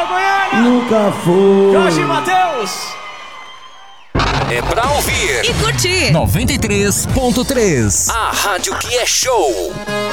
Goiânia! Nunca foi. Jorge Mateus! É pra ouvir E curtir. 93.3. A rádio que é show.